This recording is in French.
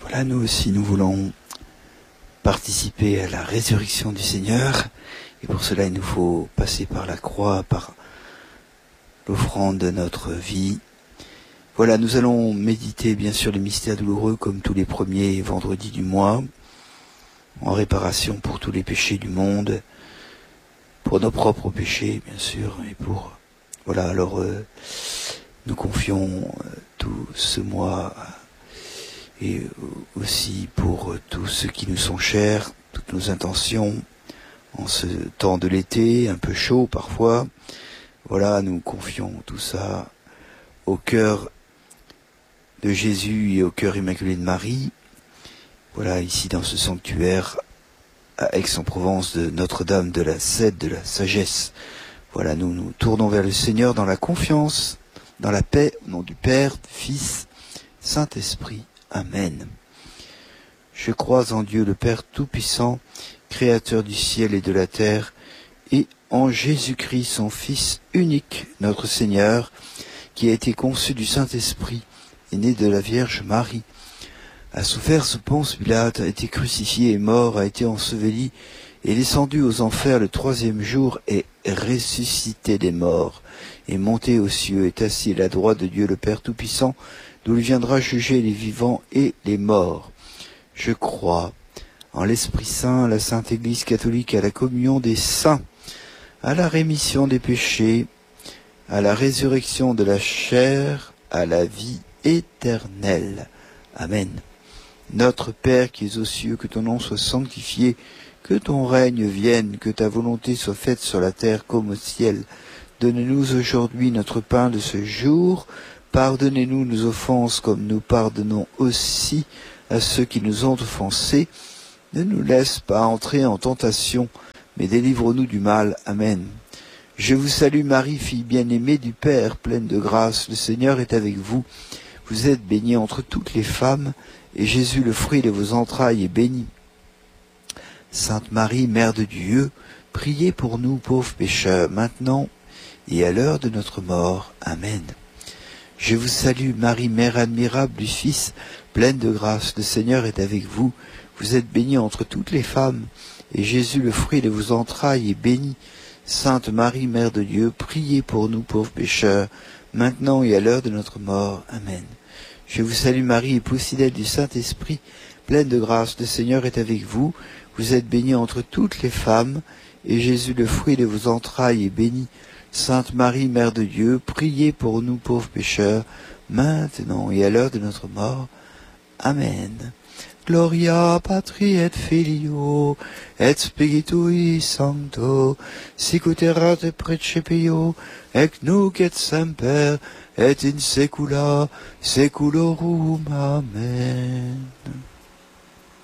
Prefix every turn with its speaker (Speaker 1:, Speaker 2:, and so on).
Speaker 1: Voilà, nous aussi, nous voulons participer à la résurrection du Seigneur. Et pour cela, il nous faut passer par la croix, par l'offrande de notre vie. Voilà, nous allons méditer bien sûr les mystères douloureux comme tous les premiers vendredis du mois, en réparation pour tous les péchés du monde, pour nos propres péchés bien sûr, et pour... Voilà, alors nous confions tout ce mois et aussi pour tous ceux qui nous sont chers, toutes nos intentions, en ce temps de l'été, un peu chaud parfois. Voilà, nous confions tout ça au cœur de Jésus et au cœur immaculé de Marie. Voilà, ici dans ce sanctuaire à Aix-en-Provence de Notre-Dame de la Cède, de la Sagesse. Voilà, nous nous tournons vers le Seigneur dans la confiance, dans la paix, au nom du Père, du Fils, Saint-Esprit. Amen. Je crois en Dieu le Père Tout-Puissant, Créateur du ciel et de la terre, et en Jésus-Christ, son Fils unique, notre Seigneur, qui a été conçu du Saint-Esprit, est né de la Vierge Marie, a souffert sous Ponce Pilate, a été crucifié et mort, a été enseveli, est descendu aux enfers le 3e jour, est ressuscité des morts, est monté aux cieux, est assis à la droite de Dieu le Père Tout-Puissant, d'où il viendra juger les vivants et les morts. Je crois en l'Esprit Saint, à la Sainte Église catholique, à la communion des saints, à la rémission des péchés, à la résurrection de la chair, à la vie éternelle. Amen. Notre Père qui es aux cieux, que ton nom soit sanctifié, que ton règne vienne, que ta volonté soit faite sur la terre comme au ciel. Donne-nous aujourd'hui notre pain de ce jour. Pardonnez-nous nos offenses comme nous pardonnons aussi à ceux qui nous ont offensés. Ne nous laisse pas entrer en tentation, mais délivre-nous du mal. Amen. Je vous salue Marie, fille bien-aimée du Père, pleine de grâce. Le Seigneur est avec vous. Vous êtes bénie entre toutes les femmes, et Jésus, le fruit de vos entrailles, est béni. Sainte Marie, Mère de Dieu, priez pour nous pauvres pécheurs, maintenant et à l'heure de notre mort. Amen. Je vous salue Marie, Mère admirable du Fils, pleine de grâce. Le Seigneur est avec vous. Vous êtes bénie entre toutes les femmes, et Jésus, le fruit de vos entrailles, est béni. Sainte Marie, Mère de Dieu, priez pour nous pauvres pécheurs, maintenant et à l'heure de notre mort. Amen. Je vous salue Marie, épouse fidèle du Saint-Esprit, pleine de grâce. Le Seigneur est avec vous. Vous êtes bénie entre toutes les femmes, et Jésus, le fruit de vos entrailles, est béni. Sainte Marie, Mère de Dieu, priez pour nous pauvres pécheurs, maintenant et à l'heure de notre mort. Amen. Gloria Patri et Filio, et Spiritui Sancto, sic ut erat in principio, et nunc et semper, et in saecula saeculorum. Amen.